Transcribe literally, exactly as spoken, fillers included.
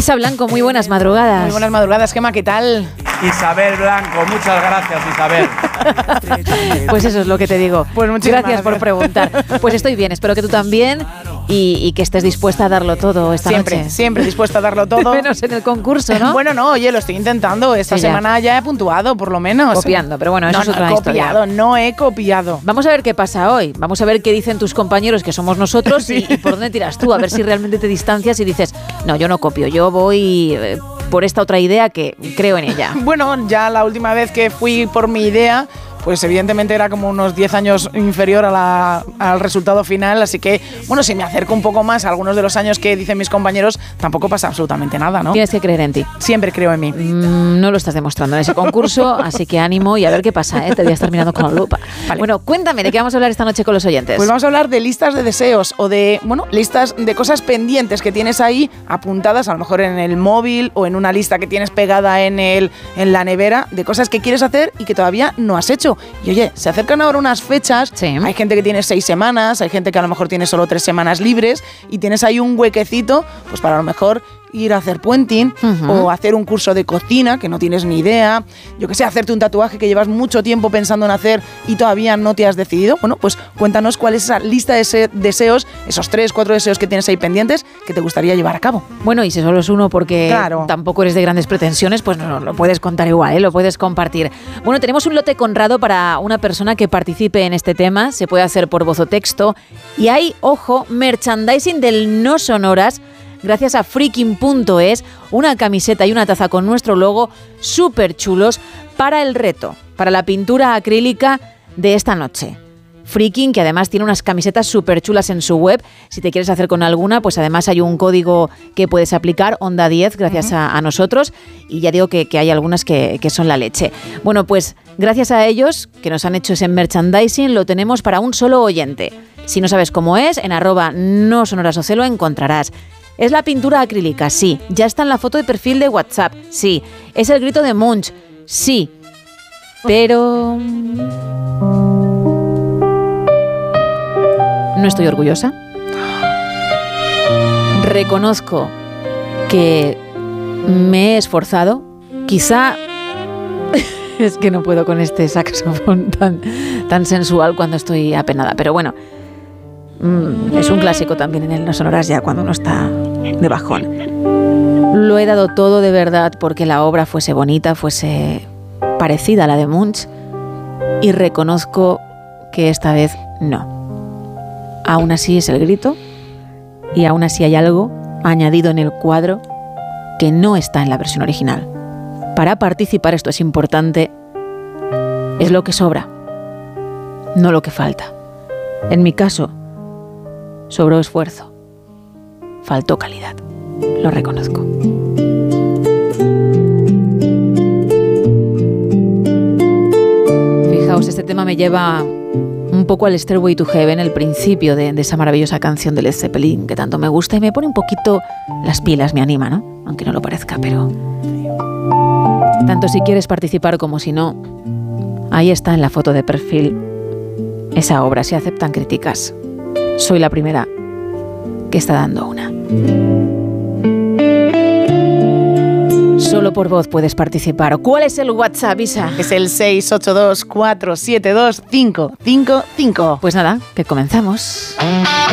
Isa Blanco, muy buenas madrugadas. Muy buenas madrugadas, Gemma, ¿qué tal? Isabel Blanco, muchas gracias, Isabel. Pues eso es lo que te digo. Pues muchas gracias por preguntar. Pues estoy bien, espero que tú también y, y que estés dispuesta a darlo todo esta siempre, noche. Siempre dispuesta a darlo todo. Menos en el concurso, ¿no? Bueno, no, oye, lo estoy intentando. Esta Sí, ya. semana ya he puntuado, por lo menos. Copiando, pero bueno, eso no, es no otra he historia. copiado, no he copiado. Vamos a ver qué pasa hoy. Vamos a ver qué dicen tus compañeros, que somos nosotros, Sí. y, y por dónde tiras tú. A ver si realmente te distancias y dices, no, yo no copio, yo voy eh, por esta otra idea que creo en ella. Bueno, ya la última vez que fui por mi idea, pues evidentemente era como unos diez años inferior a la, al resultado final, así que, bueno, si me acerco un poco más a algunos de los años que dicen mis compañeros, tampoco pasa absolutamente nada, ¿no? Tienes que creer en ti. Siempre creo en mí. Mm, no lo estás demostrando en ese concurso, así que ánimo y a ver qué pasa, ¿eh? Te voy a estar mirando con lupa. Vale. Bueno, cuéntame, ¿de qué vamos a hablar esta noche con los oyentes? Pues vamos a hablar de listas de deseos o de, bueno, listas de cosas pendientes que tienes ahí apuntadas, a lo mejor en el móvil o en una lista que tienes pegada en, el, en la nevera, de cosas que quieres hacer y que todavía no has hecho. Y oye, se acercan ahora unas fechas, Sí. hay gente que tiene seis semanas, hay gente que a lo mejor tiene solo tres semanas libres y tienes ahí un huequecito, pues para a lo mejor ir a hacer puenting Uh-huh. o hacer un curso de cocina que no tienes ni idea, yo que sé, hacerte un tatuaje que llevas mucho tiempo pensando en hacer y todavía no te has decidido. Bueno, pues cuéntanos cuál es esa lista de ese- deseos, esos tres, cuatro deseos que tienes ahí pendientes que te gustaría llevar a cabo. Bueno, y si solo es uno porque Claro. tampoco eres de grandes pretensiones, pues no, no, lo puedes contar igual, ¿eh? Lo puedes compartir. Bueno, tenemos un lote Conrado para una persona que participe en este tema, se puede hacer por voz o texto, y hay, ojo, merchandising del No Sonoras, gracias a freaking punto es, una camiseta y una taza con nuestro logo súper chulos para el reto, para la pintura acrílica de esta noche. Freaking, que además tiene unas camisetas súper chulas en su web. Si te quieres hacer con alguna, pues además hay un código que puedes aplicar, Onda diez, gracias uh-huh. a, a nosotros. Y ya digo que, que hay algunas que, que son la leche. Bueno, pues gracias a ellos, que nos han hecho ese merchandising, lo tenemos para un solo oyente. Si no sabes cómo es, en arroba no sonoras oce lo encontrarás. Es la pintura acrílica, sí. Ya está en la foto de perfil de WhatsApp, sí. Es el grito de Munch, sí. Pero... no estoy orgullosa. Reconozco que me he esforzado. Quizá... es que no puedo con este saxofón tan, tan sensual cuando estoy apenada. Pero bueno, mm, es un clásico también en el No Sonoras ya cuando uno está de bajón. Lo he dado todo de verdad porque la obra fuese bonita, fuese parecida a la de Munch. Y reconozco que esta vez no. Aún así es el grito y aún así hay algo añadido en el cuadro que no está en la versión original. Para participar, esto es importante, es lo que sobra, no lo que falta. En mi caso, sobró esfuerzo, faltó calidad, lo reconozco. Fijaos, este tema me lleva un poco al Stairway to Heaven, el principio de, de esa maravillosa canción de Led Zeppelin que tanto me gusta y me pone un poquito las pilas, me anima, ¿no? Aunque no lo parezca, pero... tanto si quieres participar como si no, ahí está en la foto de perfil esa obra, si aceptan críticas. Soy la primera que está dando una. Solo por voz puedes participar. ¿Cuál es el WhatsApp, Isa? Es el seis ocho dos, cuatro siete dos, cinco cinco cinco. Pues nada, que comenzamos.